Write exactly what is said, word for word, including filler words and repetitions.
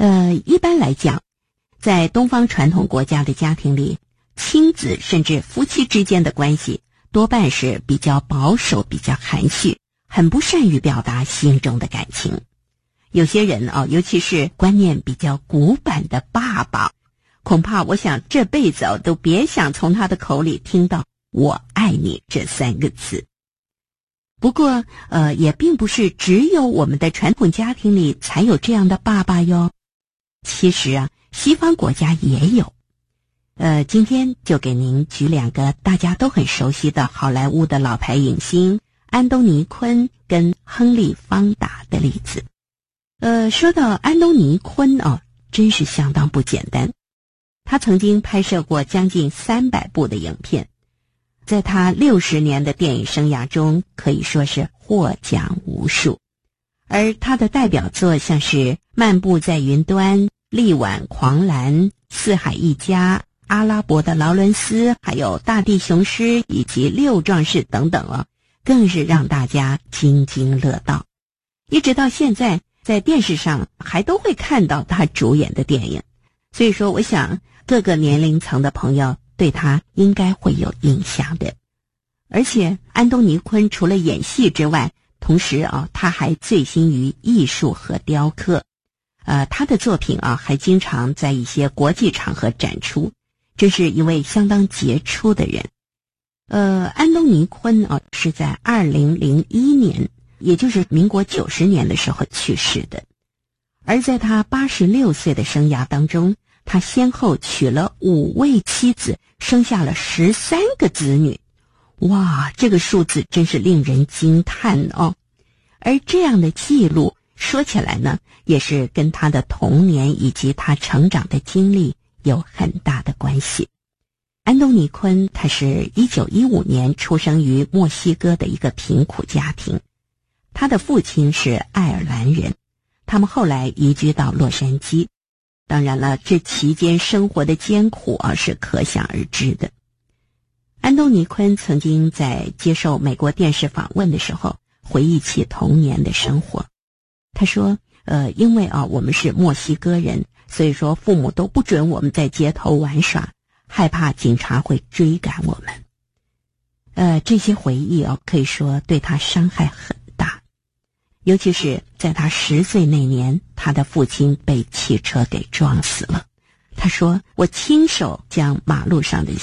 呃，一般来讲，在东方传统国家的家庭里，亲子甚至夫妻之间的关系多半是比较保守、比较含蓄，很不善于表达心中的感情。有些人哦，尤其是观念比较古板的爸爸，恐怕我想这辈子哦都别想从他的口里听到我爱你这三个字。不过呃，也并不是只有我们的传统家庭里才有这样的爸爸哟。其实啊，西方国家也有。呃，今天就给您举两个大家都很熟悉的好莱坞的老牌影星安东尼·昆跟亨利·方达的例子。呃，说到安东尼·昆哦，真是相当不简单。他曾经拍摄过将近三百部的影片，在他六十年的电影生涯中，可以说是获奖无数。而他的代表作像是《漫步在云端》、《力挽狂澜》、《四海一家》、《阿拉伯的劳伦斯》，还有《大地雄狮》以及《六壮士》等等哦，更是让大家津津乐道。一直到现在，在电视上还都会看到他主演的电影，所以说我想各个年龄层的朋友对他应该会有印象的。而且安东尼·昆除了演戏之外，同时啊，他还醉心于艺术和雕刻。呃，他的作品啊，还经常在一些国际场合展出，这是一位相当杰出的人。呃，安东尼·昆啊，是在二零零一年，也就是民国九十年的时候去世的。而在他八十六岁的生涯当中，他先后娶了五位妻子，生下了十三个子女。哇，这个数字真是令人惊叹哦！而这样的记录说起来呢，也是跟他的童年以及他成长的经历有很大的关系。安东尼·昆他是一九一五年出生于墨西哥的一个贫苦家庭，他的父亲是爱尔兰人，他们后来移居到洛杉矶。当然了，这期间生活的艰苦啊是可想而知的。安东尼·昆曾经在接受美国电视访问的时候回忆起童年的生活。他说呃，因为啊我们是墨西哥人，所以说父母都不准我们在街头玩耍，害怕警察会追赶我们。呃，这些回忆啊可以说对他伤害很大。尤其是在他十岁那年，他的父亲被汽车给撞死了。他说，我亲手将马路上的